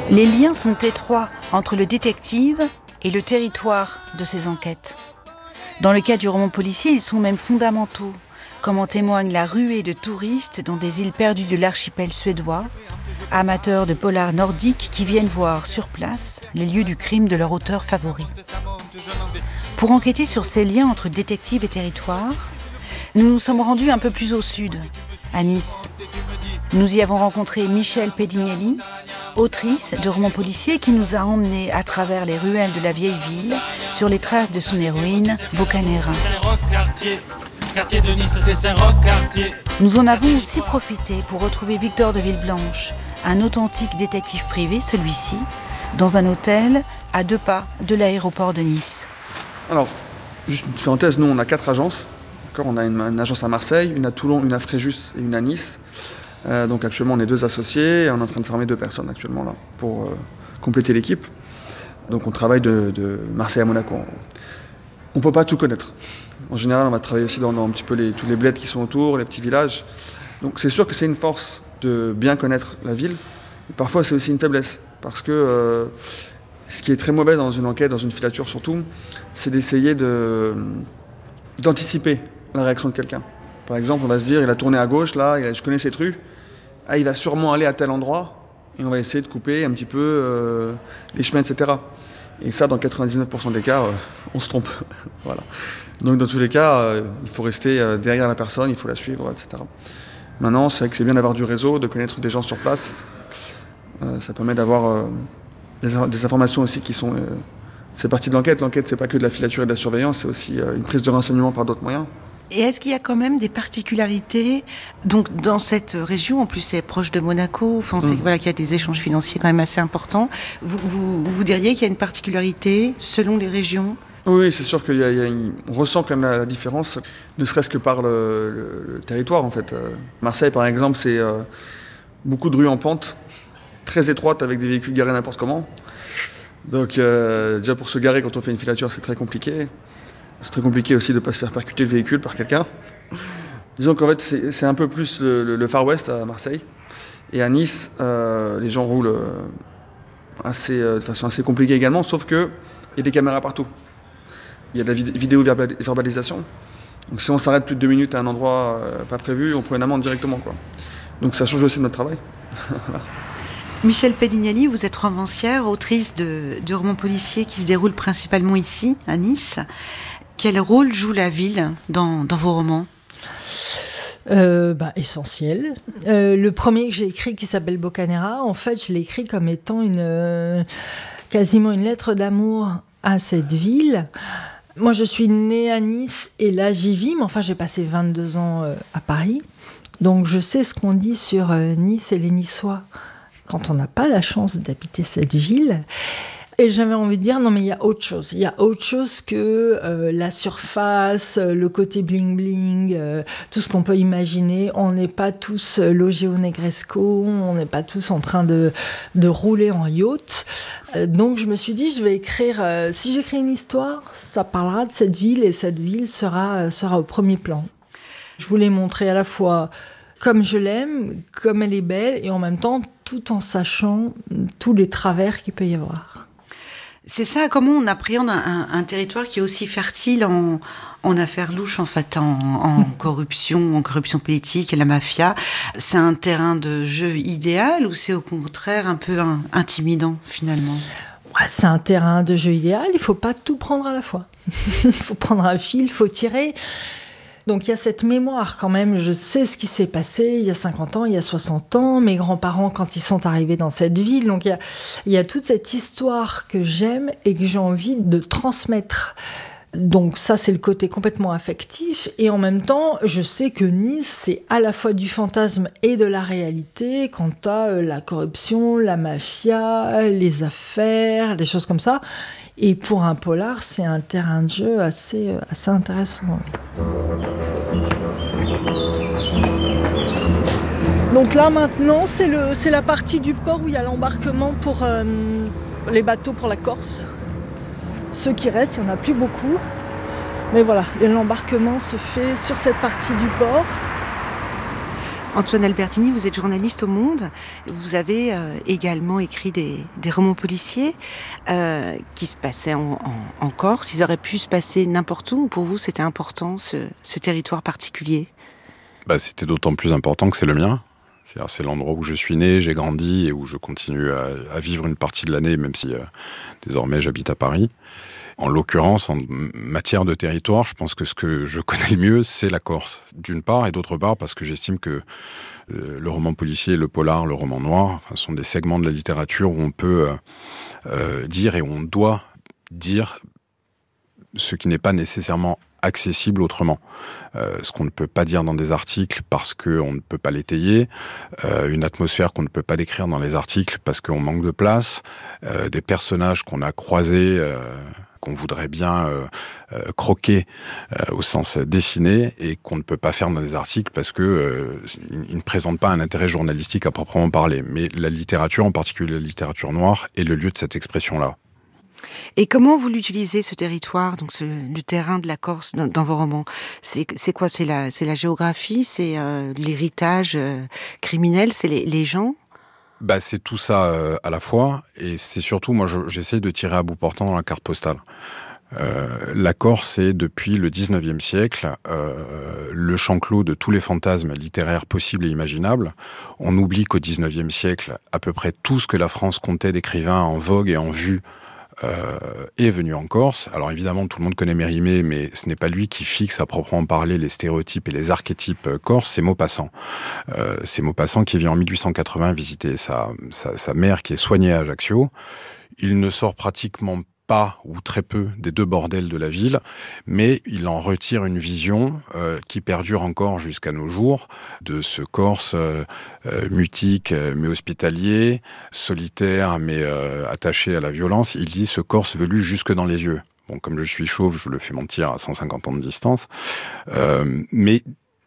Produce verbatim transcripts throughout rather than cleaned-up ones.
Les liens sont étroits entre le détective et le territoire de ses enquêtes. Dans le cas du roman policier, ils sont même fondamentaux, comme en témoigne la ruée de touristes dans des îles perdues de l'archipel suédois, amateurs de polar nordiques qui viennent voir sur place les lieux du crime de leur auteur favori. Pour enquêter sur ces liens entre détective et territoire, nous nous sommes rendus un peu plus au sud, à Nice. Nous y avons rencontré Michel Pedignelli, autrice de romans policiers qui nous a emmenés à travers les ruelles de la vieille ville sur les traces de son héroïne, Boccanegra. Nous en avons aussi profité pour retrouver Victor de Villeblanche, un authentique détective privé, celui-ci, dans un hôtel à deux pas de l'aéroport de Nice. Alors, juste une petite parenthèse, nous on a quatre agences. On a une, une agence à Marseille, une à Toulon, une à Fréjus et une à Nice. Euh, donc actuellement on est deux associés et on est en train de former deux personnes actuellement là pour euh, compléter l'équipe. Donc on travaille de, de Marseille à Monaco. On ne peut pas tout connaître. En général on va travailler aussi dans, dans un petit peu les, tous les bleds qui sont autour, les petits villages. Donc c'est sûr que c'est une force de bien connaître la ville. Mais parfois c'est aussi une faiblesse parce que euh, ce qui est très mauvais dans une enquête, dans une filature surtout, c'est d'essayer de, d'anticiper la réaction de quelqu'un. Par exemple, on va se dire, il a tourné à gauche, là, il a, je connais cette rue, ah, il va sûrement aller à tel endroit, et on va essayer de couper un petit peu euh, les chemins, et cetera. Et ça, dans quatre-vingt-dix-neuf pour cent des cas, euh, on se trompe. Voilà. Donc, dans tous les cas, euh, il faut rester euh, derrière la personne, il faut la suivre, et cetera. Maintenant, c'est vrai que c'est bien d'avoir du réseau, de connaître des gens sur place. Euh, ça permet d'avoir euh, des, des informations aussi qui sont... Euh, c'est partie de l'enquête. L'enquête, c'est pas que de la filature et de la surveillance, c'est aussi euh, une prise de renseignement par d'autres moyens. Et est-ce qu'il y a quand même des particularités donc dans cette région, en plus c'est proche de Monaco, enfin on sait mmh. voilà, qu'il y a des échanges financiers quand même assez importants. Vous, vous, vous diriez qu'il y a une particularité selon les régions ? Oui, c'est sûr qu'on ressent quand même la, la différence, ne serait-ce que par le, le, le territoire en fait. Euh, Marseille par exemple, c'est euh, beaucoup de rues en pente, très étroites avec des véhicules garés n'importe comment. Donc euh, déjà pour se garer quand on fait une filature c'est très compliqué. C'est très compliqué aussi de ne pas se faire percuter le véhicule par quelqu'un. Disons qu'en fait, c'est, c'est un peu plus le, le, le Far West à Marseille. Et à Nice, euh, les gens roulent assez, euh, de façon assez compliquée également, sauf qu'il y a des caméras partout. Il y a de la vid- vidéo-verbalisation. Donc si on s'arrête plus de deux minutes à un endroit euh, pas prévu, on prend une amende directement, quoi. Donc ça change aussi notre travail. Voilà. Michel Pedignelli, vous êtes romancière, autrice de, de romans policiers qui se déroulent principalement ici, à Nice. Quel rôle joue la ville dans, dans vos romans ? Euh, bah, essentiel. Euh, le premier que j'ai écrit, qui s'appelle Boccanegra, en fait, je l'ai écrit comme étant une, euh, quasiment une lettre d'amour à cette ville. Moi, je suis née à Nice et là, j'y vis, mais enfin, j'ai passé vingt-deux ans euh, à Paris. Donc, je sais ce qu'on dit sur euh, Nice et les Niçois quand on n'a pas la chance d'habiter cette ville. Et j'avais envie de dire, non mais il y a autre chose. Il y a autre chose que euh, la surface, le côté bling-bling, euh, tout ce qu'on peut imaginer. On n'est pas tous logés au Negresco, on n'est pas tous en train de, de rouler en yacht. Euh, donc je me suis dit, je vais écrire... Euh, si j'écris une histoire, ça parlera de cette ville et cette ville sera, sera au premier plan. Je voulais montrer à la fois comme je l'aime, comme elle est belle, et en même temps, tout en sachant tous les travers qu'il peut y avoir. C'est ça, comment on appréhende un, un, un territoire qui est aussi fertile en, en affaires louches, en fait, en, en corruption, en corruption politique et la mafia. C'est un terrain de jeu idéal ou c'est au contraire un peu un, intimidant, finalement ? Ouais, c'est un terrain de jeu idéal, il ne faut pas tout prendre à la fois. Il faut prendre un fil, il faut tirer. Donc il y a cette mémoire quand même, je sais ce qui s'est passé il y a cinquante ans, il y a soixante ans, mes grands-parents quand ils sont arrivés dans cette ville. Donc il y a, il y a toute cette histoire que j'aime et que j'ai envie de transmettre. Donc ça, c'est le côté complètement affectif. Et en même temps, je sais que Nice, c'est à la fois du fantasme et de la réalité quant à la corruption, la mafia, les affaires, des choses comme ça. Et pour un polar, c'est un terrain de jeu assez, assez intéressant. Donc là, maintenant, c'est, le, c'est la partie du port où il y a l'embarquement pour euh, les bateaux pour la Corse. Ceux qui restent, il n'y en a plus beaucoup. Mais voilà, l'embarquement se fait sur cette partie du port. Antoine Albertini, vous êtes journaliste au Monde. Vous avez euh, également écrit des, des romans policiers euh, qui se passaient en, en, en Corse. Ils auraient pu se passer n'importe où. Pour vous, c'était important, ce, ce territoire particulier? Bah, c'était d'autant plus important que c'est le mien. C'est-à-dire, c'est l'endroit où je suis né, j'ai grandi et où je continue à, à vivre une partie de l'année, même si euh, désormais j'habite à Paris. En l'occurrence, en matière de territoire, je pense que ce que je connais le mieux, c'est la Corse, d'une part, et d'autre part, parce que j'estime que euh, le roman policier, le polar, le roman noir, enfin, sont des segments de la littérature où on peut euh, euh, dire et où on doit dire ce qui n'est pas nécessairement accessible autrement. Euh, ce qu'on ne peut pas dire dans des articles parce qu'on ne peut pas l'étayer, euh, une atmosphère qu'on ne peut pas décrire dans les articles parce qu'on manque de place, euh, des personnages qu'on a croisés, euh, qu'on voudrait bien euh, euh, croquer euh, au sens dessiné et qu'on ne peut pas faire dans des articles parce qu'ils euh, ne présentent pas un intérêt journalistique à proprement parler. Mais la littérature, en particulier la littérature noire, est le lieu de cette expression-là. Et comment vous l'utilisez, ce territoire, donc ce, le terrain de la Corse, dans, dans vos romans? C'est, c'est quoi? C'est la, c'est la géographie? C'est euh, l'héritage euh, criminel? C'est les, les gens? Bah, c'est tout ça euh, à la fois. Et c'est surtout, moi, je, j'essaie de tirer à bout portant dans la carte postale. Euh, la Corse est, depuis le dix-neuvième siècle, euh, le champ clos de tous les fantasmes littéraires possibles et imaginables. On oublie qu'au dix-neuvième siècle, à peu près tout ce que la France comptait d'écrivains en vogue et en vue Euh, est venu en Corse. Alors évidemment, tout le monde connaît Mérimée, mais ce n'est pas lui qui fixe à proprement parler les stéréotypes et les archétypes corses, c'est Maupassant. Euh, c'est Maupassant qui vient en mille huit cent quatre-vingts visiter sa, sa, sa mère qui est soignée à Ajaccio. Il ne sort pratiquement pas ou très peu des deux bordels de la ville, mais il en retire une vision euh, qui perdure encore jusqu'à nos jours de ce Corse euh, euh, mutique euh, mais hospitalier, solitaire mais euh, attaché à la violence. Il dit ce Corse velu jusque dans les yeux. Bon, comme je suis chauve, je le fais mentir à cent cinquante ans de distance, euh, mais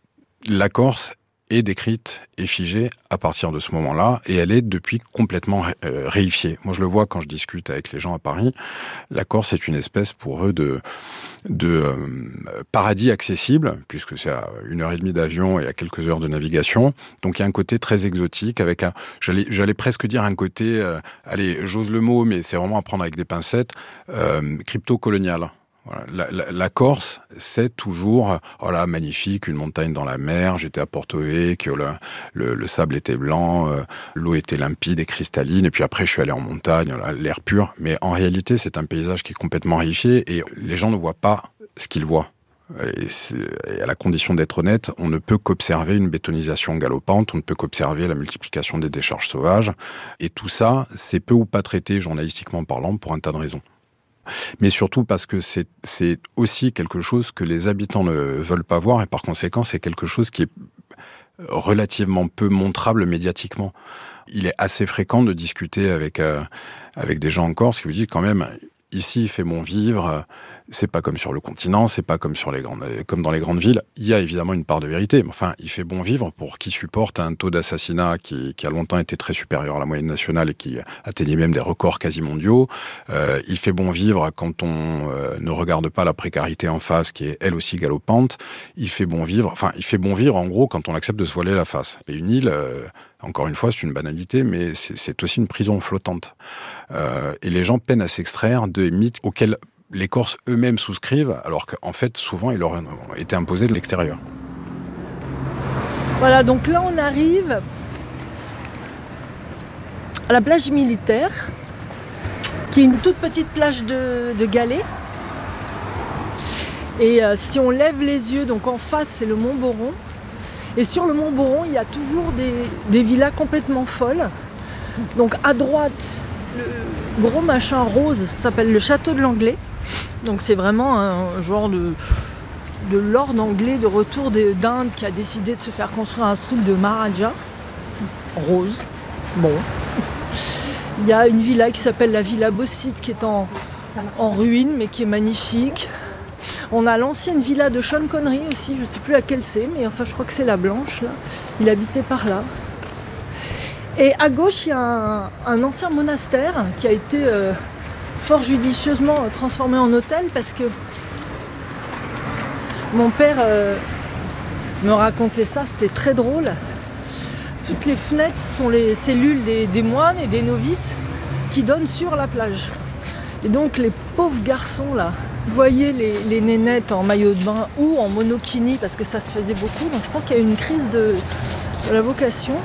la Corse est décrite et figée à partir de ce moment-là, et elle est depuis complètement ré- euh, réifiée. Moi, je le vois quand je discute avec les gens à Paris. La Corse est une espèce pour eux de, de euh, paradis accessible, puisque c'est à une heure et demie d'avion et à quelques heures de navigation. Donc, il y a un côté très exotique, avec un, j'allais, j'allais presque dire un côté, euh, allez, j'ose le mot, mais c'est vraiment à prendre avec des pincettes, euh, crypto-colonial. Voilà. La, la, la Corse, c'est toujours, oh là, magnifique, une montagne dans la mer, j'étais à Porto Vecchio, le, le, le sable était blanc, euh, l'eau était limpide et cristalline, et puis après je suis allé en montagne, là, l'air pur. Mais en réalité, c'est un paysage qui est complètement réifié, et les gens ne voient pas ce qu'ils voient. Et, et à la condition d'être honnête, on ne peut qu'observer une bétonisation galopante, on ne peut qu'observer la multiplication des décharges sauvages, et tout ça, c'est peu ou pas traité journalistiquement parlant pour un tas de raisons. Mais surtout parce que c'est, c'est aussi quelque chose que les habitants ne veulent pas voir, et par conséquent, c'est quelque chose qui est relativement peu montrable médiatiquement. Il est assez fréquent de discuter avec, euh, avec des gens en Corse qui vous disent quand même, ici il fait bon vivre, c'est pas comme sur le continent, c'est pas comme, sur les grandes, comme dans les grandes villes. Il y a évidemment une part de vérité, mais enfin, il fait bon vivre pour qui supporte un taux d'assassinat qui, qui a longtemps été très supérieur à la moyenne nationale et qui atteignait même des records quasi mondiaux. Euh, il fait bon vivre quand on euh, ne regarde pas la précarité en face, qui est elle aussi galopante. Il fait bon vivre, enfin, il fait bon vivre en gros quand on accepte de se voiler la face. Et une île, euh, encore une fois, c'est une banalité, mais c'est, c'est aussi une prison flottante. Euh, et les gens peinent à s'extraire de mythes auxquels les Corses eux-mêmes souscrivent, alors qu'en fait, souvent, ils leur ont été imposés de l'extérieur. Voilà, donc là, on arrive à la plage militaire, qui est une toute petite plage de, de galets. Et euh, si on lève les yeux, donc en face, c'est le Mont Boron. Et sur le Mont Boron, il y a toujours des, des villas complètement folles. Donc à droite, le gros machin rose s'appelle le château de l'Anglais. Donc c'est vraiment un genre de, de lord anglais de retour de, d'Inde qui a décidé de se faire construire un truc de Maharaja. Rose. Bon. Il y a une villa qui s'appelle la Villa Bossite qui est en, en ruine mais qui est magnifique. On a l'ancienne villa de Sean Connery aussi, je ne sais plus laquelle c'est, mais enfin je crois que c'est la blanche là. Il habitait par là. Et à gauche, il y a un, un ancien monastère qui a été euh, fort judicieusement transformé en hôtel parce que mon père euh, me racontait ça, c'était très drôle. Toutes les fenêtres sont les cellules des, des moines et des novices qui donnent sur la plage. Et donc les pauvres garçons là, vous voyez les, les nénettes en maillot de bain ou en monokini, parce que ça se faisait beaucoup. Donc je pense qu'il y a eu une crise de, de la vocation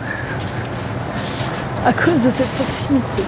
à cause de cette proximité.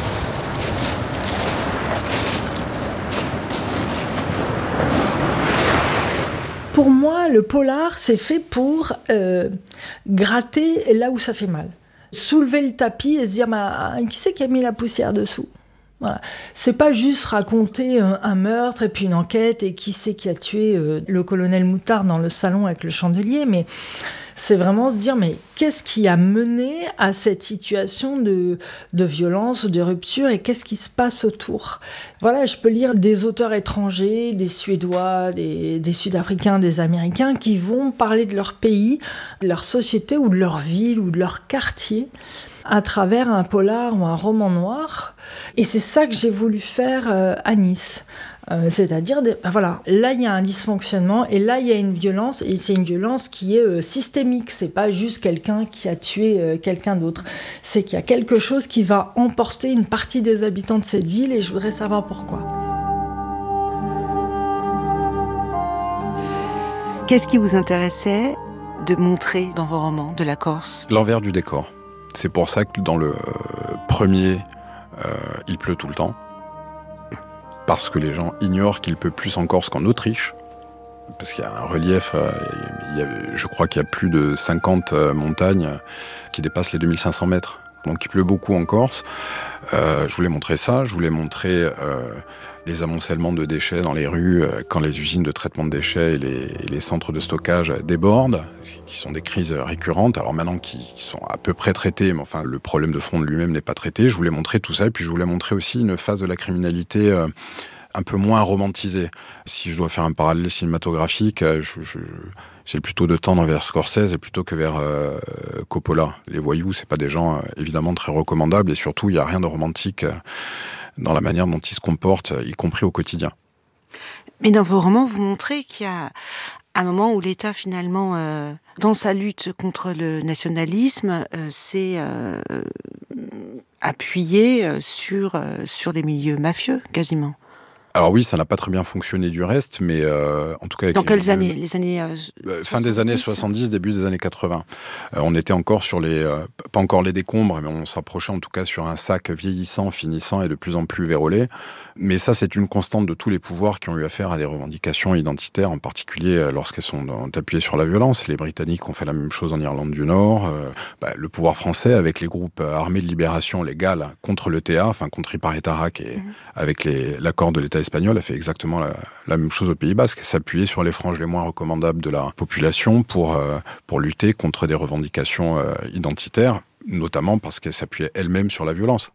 Pour moi, le polar, c'est fait pour euh, gratter là où ça fait mal. Soulever le tapis et se dire bah, qui c'est qui a mis la poussière dessous ? Voilà. C'est pas juste raconter un, un meurtre et puis une enquête et qui c'est qui a tué euh, le colonel Moutard dans le salon avec le chandelier, mais c'est vraiment se dire mais qu'est-ce qui a mené à cette situation de, de violence, de rupture, et qu'est-ce qui se passe autour. Voilà, je peux lire des auteurs étrangers, des Suédois, des, des Sud-Africains, des Américains qui vont parler de leur pays, de leur société ou de leur ville ou de leur quartier à travers un polar ou un roman noir. Et c'est ça que j'ai voulu faire euh, à Nice. Euh, c'est-à-dire, ben voilà, là il y a un dysfonctionnement et là il y a une violence, et c'est une violence qui est euh, systémique. C'est pas juste quelqu'un qui a tué euh, quelqu'un d'autre. C'est qu'il y a quelque chose qui va emporter une partie des habitants de cette ville, et je voudrais savoir pourquoi. Qu'est-ce qui vous intéressait de montrer dans vos romans de la Corse ? L'envers du décor. C'est pour ça que dans le premier, euh, il pleut tout le temps. Parce que les gens ignorent qu'il pleut plus en Corse qu'en Autriche. Parce qu'il y a un relief, euh, il y a, je crois qu'il y a plus de cinquante euh, montagnes qui dépassent les deux mille cinq cents mètres. Donc il pleut beaucoup en Corse. Euh, je voulais montrer ça, je voulais montrer euh, les amoncellements de déchets dans les rues euh, quand les usines de traitement de déchets et les, et les centres de stockage débordent, qui sont des crises récurrentes, alors maintenant qui, qui sont à peu près traitées, mais enfin le problème de fond de lui-même n'est pas traité. Je voulais montrer tout ça, et puis je voulais montrer aussi une phase de la criminalité euh, un peu moins romantisée. Si je dois faire un parallèle cinématographique, je, je, j'ai plutôt de tendre vers Scorsese plutôt que vers euh, Coppola. Les voyous, c'est pas des gens euh, évidemment très recommandables, et surtout il n'y a rien de romantique euh, dans la manière dont ils se comportent, y compris au quotidien. Mais dans vos romans, vous montrez qu'il y a un moment où l'État finalement, euh, dans sa lutte contre le nationalisme, euh, s'est euh, appuyé sur, euh, sur les milieux mafieux, quasiment. Alors oui, ça n'a pas très bien fonctionné du reste, mais euh, en tout cas... Avec Dans les, quelles années Les années euh, euh, Fin des années soixante-dix, début des années quatre-vingts. Euh, on était encore sur les... Euh, pas encore les décombres, mais on s'approchait en tout cas sur un sac vieillissant, finissant et de plus en plus vérolé. Mais ça, c'est une constante de tous les pouvoirs qui ont eu affaire à des revendications identitaires, en particulier lorsqu'elles sont appuyées sur la violence. Les Britanniques ont fait la même chose en Irlande du Nord. Euh, bah, le pouvoir français, avec les groupes armés de libération légale contre l'E T A, enfin contre Ipar et Tarak, et mmh. avec les, l'accord de l'État espagnol, a fait exactement la, la même chose au Pays Basque, s'appuyer sur les franges les moins recommandables de la population pour, euh, pour lutter contre des revendications euh, identitaires, notamment parce qu'elle s'appuyait elle-même sur la violence.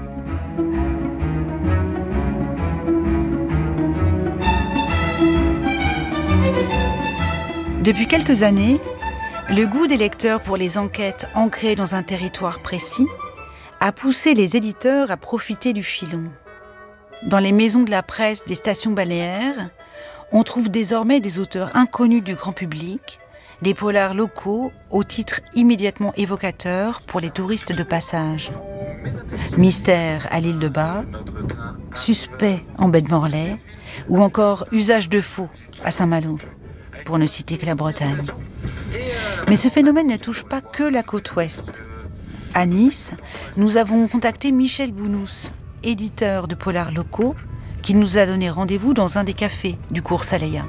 Depuis quelques années, le goût des lecteurs pour les enquêtes ancrées dans un territoire précis a poussé les éditeurs à profiter du filon. Dans les maisons de la presse des stations balnéaires, on trouve désormais des auteurs inconnus du grand public, des polars locaux au titre immédiatement évocateur pour les touristes de passage. Mystère à l'île de Bas, Suspect en baie de Morlaix, ou encore Usage de faux à Saint-Malo, pour ne citer que la Bretagne. Mais ce phénomène ne touche pas que la côte ouest. À Nice, nous avons contacté Michel Bounous, éditeur de polars locaux, qui nous a donné rendez-vous dans un des cafés du cours Saleya.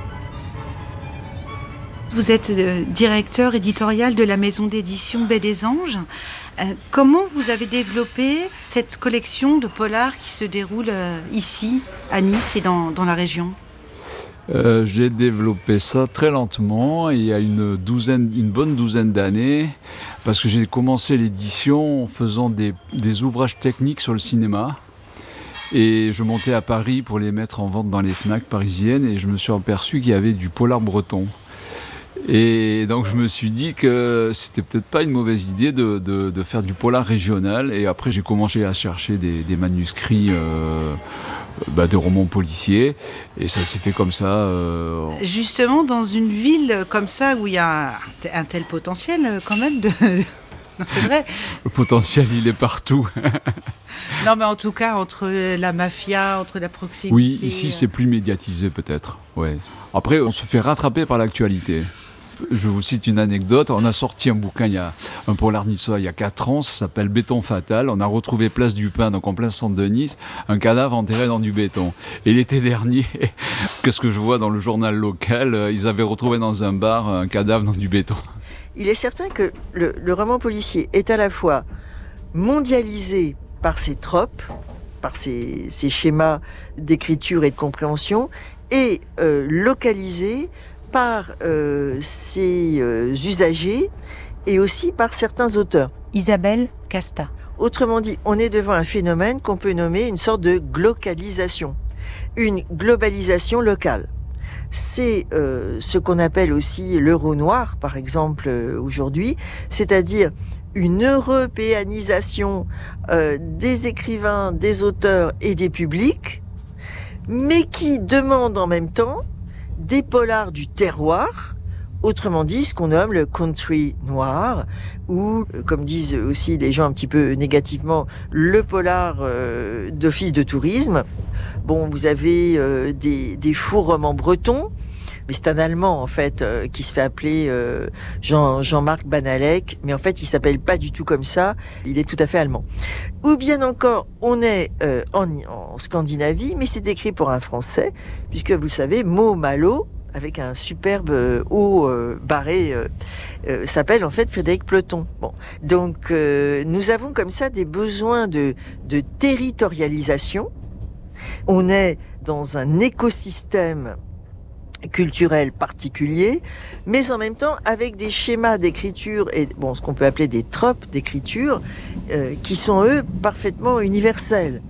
Vous êtes euh, directeur éditorial de la maison d'édition Baie des Anges. Euh, comment vous avez développé cette collection de polars qui se déroule euh, ici, à Nice et dans, dans la région ? Euh, j'ai développé ça très lentement, il y a une douzaine, une bonne douzaine d'années, parce que j'ai commencé l'édition en faisant des, des ouvrages techniques sur le cinéma. Et je montais à Paris pour les mettre en vente dans les Fnac parisiennes, et je me suis aperçu qu'il y avait du polar breton. Et donc je me suis dit que c'était peut-être pas une mauvaise idée de, de, de faire du polar régional. Et après j'ai commencé à chercher des, des manuscrits euh, bah, de romans policiers, et ça s'est fait comme ça. Euh... Justement, dans une ville comme ça où il y a un tel potentiel quand même de, C'est vrai. Le potentiel, il est partout. Non, mais en tout cas, entre la mafia, entre la proximité... Oui, ici, c'est plus médiatisé, peut-être. Ouais. Après, on se fait rattraper par l'actualité. Je vous cite une anecdote. On a sorti un bouquin, il y a un polar niçois, il y a quatre ans. Ça s'appelle Béton fatal. On a retrouvé place du Pin, donc en plein centre de Nice, un cadavre enterré dans du béton. Et l'été dernier, qu'est-ce que je vois dans le journal local ? Ils avaient retrouvé dans un bar un cadavre dans du béton. Il est certain que le, le roman policier est à la fois mondialisé par ses tropes, par ses, ses schémas d'écriture et de compréhension, et euh, localisé par euh, ses euh, usagers et aussi par certains auteurs. Isabelle Casta. Autrement dit, on est devant un phénomène qu'on peut nommer une sorte de glocalisation, une globalisation locale. C'est euh, ce qu'on appelle aussi l'euro noir, par exemple, euh, aujourd'hui, c'est-à-dire une européanisation euh, des écrivains, des auteurs et des publics, mais qui demande en même temps des polars du terroir, autrement dit ce qu'on nomme le country noir, ou, comme disent aussi les gens un petit peu négativement, le polar euh, d'office de tourisme. Bon, vous avez euh, des, des faux romans bretons, mais c'est un Allemand en fait euh, qui se fait appeler euh, Jean, Jean-Marc Banalek, mais en fait il s'appelle pas du tout comme ça, il est tout à fait allemand. Ou bien encore, on est euh, en, en Scandinavie, mais c'est écrit pour un Français, puisque vous savez, Mo Malo, avec un superbe euh, haut euh, barré, euh, euh, s'appelle en fait Frédéric Ploton. Bon, donc euh, nous avons comme ça des besoins de, de territorialisation. On est dans un écosystème culturel particulier, mais en même temps avec des schémas d'écriture et bon, ce qu'on peut appeler des tropes d'écriture euh, qui sont eux parfaitement universels.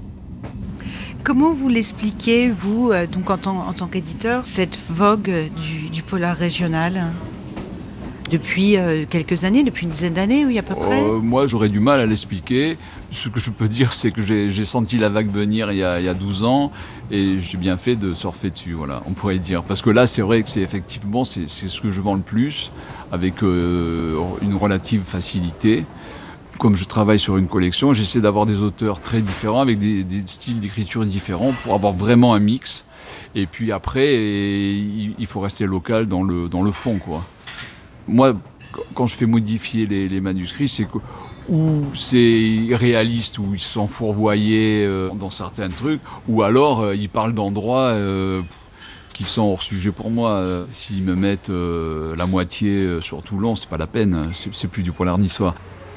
Comment vous l'expliquez, vous, euh, donc en tant, en tant qu'éditeur, cette vogue du, du polar régional depuis euh, quelques années, depuis une dizaine d'années, oui, à peu près euh, Moi, j'aurais du mal à l'expliquer. Ce que je peux dire, c'est que j'ai, j'ai senti la vague venir il y, a, il y a douze ans et j'ai bien fait de surfer dessus, voilà, on pourrait dire. Parce que là, c'est vrai que c'est effectivement c'est, c'est ce que je vends le plus, avec euh, une relative facilité. Comme je travaille sur une collection, j'essaie d'avoir des auteurs très différents, avec des, des styles d'écriture différents, pour avoir vraiment un mix. Et puis après, il, il faut rester local dans le, dans le fond, quoi. Moi, quand je fais modifier les, les manuscrits, c'est que ou c'est réaliste, ou ils sont fourvoyés euh, dans certains trucs, ou alors euh, ils parlent d'endroits euh, qui sont hors sujet pour moi. Euh, s'ils me mettent euh, la moitié euh, sur Toulon, c'est pas la peine, c'est, c'est plus du polar niçois.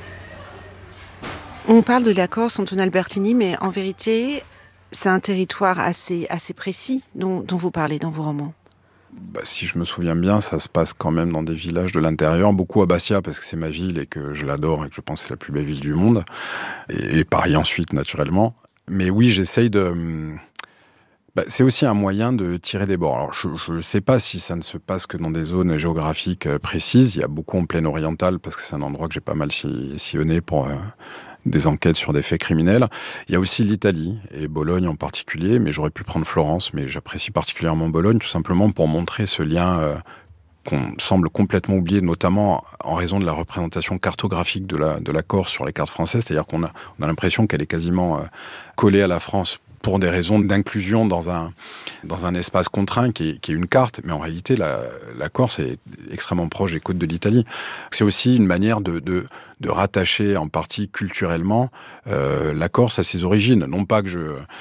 On parle de la Corse, Antoine Albertini, mais en vérité, c'est un territoire assez, assez précis dont, dont vous parlez dans vos romans. Bah, si je me souviens bien, ça se passe quand même dans des villages de l'intérieur, beaucoup à Bastia parce que c'est ma ville et que je l'adore et que je pense que c'est la plus belle ville du monde, et, et Paris ensuite naturellement. Mais oui, j'essaye de... Bah, c'est aussi un moyen de tirer des bords. Alors je ne sais pas si ça ne se passe que dans des zones géographiques précises, il y a beaucoup en plaine orientale parce que c'est un endroit que j'ai pas mal sillonné pour... Euh, des enquêtes sur des faits criminels. Il y a aussi l'Italie, et Bologne en particulier, mais j'aurais pu prendre Florence, mais j'apprécie particulièrement Bologne, tout simplement pour montrer ce lien euh, qu'on semble complètement oublier, notamment en raison de la représentation cartographique de la, de la Corse sur les cartes françaises, c'est-à-dire qu'on a, on a l'impression qu'elle est quasiment euh, collée à la France pour des raisons d'inclusion dans un, dans un espace contraint qui est, qui est une carte, mais en réalité, la, la Corse est extrêmement proche des côtes de l'Italie. C'est aussi une manière de, de, de rattacher en partie culturellement euh, la Corse à ses origines. Non pas que je,